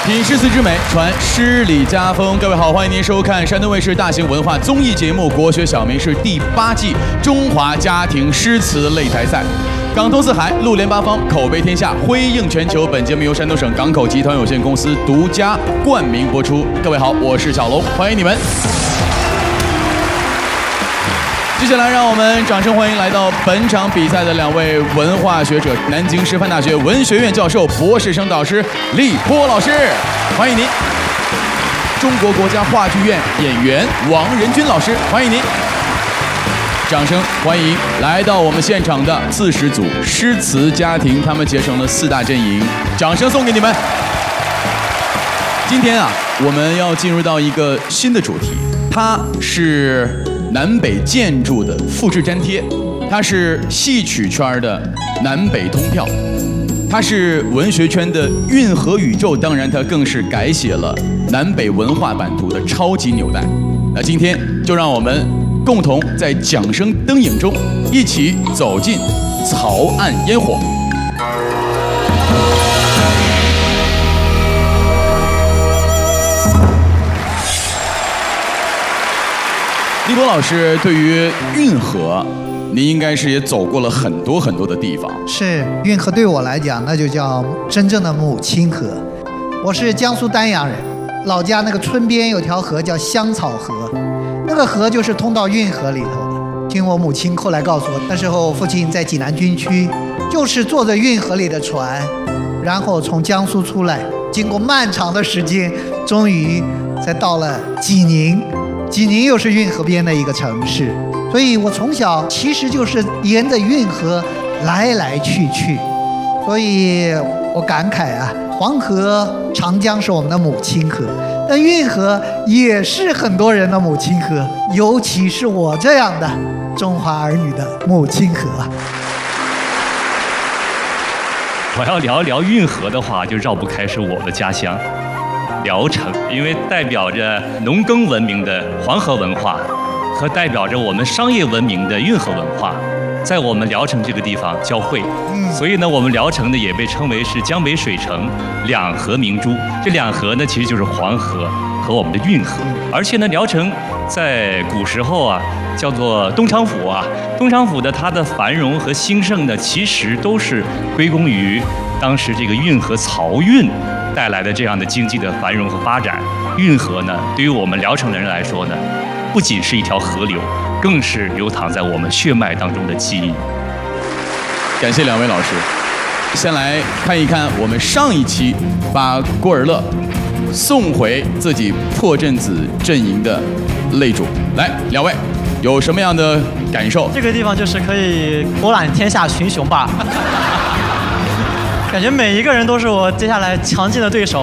品诗词之美，传诗礼家风。各位好，欢迎您收看山东卫视大型文化综艺节目《国学小名诗》第8季中华家庭诗词擂台赛。港通四海，陆联八方，口碑天下，辉映全球。本节目由山东省港口集团有限公司独家冠名播出。各位好，我是小龙，欢迎你们。接下来，让我们掌声欢迎来到本场比赛的2位文化学者，南京师范大学文学院教授、博士生导师李波老师，欢迎您；中国国家话剧院演员王仁君老师，欢迎您。掌声欢迎来到我们现场的40组诗词家庭，他们结成了4大阵营，掌声送给你们。今天啊，我们要进入到一个新的主题，它是南北建筑的复制粘贴，它是戏曲圈的南北通票，它是文学圈的运河宇宙，当然它更是改写了南北文化版图的超级纽带。那今天就让我们共同在桨声灯影中一起走进曹岸烟火。李波老师，对于运河，您应该是也走过了很多的地方。 是，运河对我来讲，那就叫真正的母亲河。我是江苏丹阳人，老家那个村边有条河叫香草河，那个河就是通到运河里头的。听我母亲后来告诉我，那时候父亲在济南军区，就是坐着运河里的船，然后从江苏出来，经过漫长的时间，终于才到了济宁。济宁又是运河边的一个城市，所以我从小其实就是沿着运河来去，所以我感慨啊，黄河、长江是我们的母亲河，但运河也是很多人的母亲河，尤其是我这样的中华儿女的母亲河。 我要聊一聊运河的话，就绕不开是我的家乡聊城，因为代表着农耕文明的黄河文化和代表着我们商业文明的运河文化在我们聊城这个地方交汇。所以呢，我们聊城呢也被称为是江北水城2河明珠。这2河呢其实就是黄河和我们的运河。而且呢，聊城在古时候啊叫做东昌府啊，东昌府的它的繁荣和兴盛呢，其实都是归功于当时这个运河漕运带来的这样的经济的繁荣和发展。运河呢，对于我们聊城人来说呢，不仅是一条河流，更是流淌在我们血脉当中的记忆。 感谢2位老师。先来看一看我们上一期把郭尔乐送回自己破阵子阵营的擂主，来2位有什么样的感受？ 这个地方就是可以博览天下群雄吧。感觉每一个人都是我接下来强劲的对手。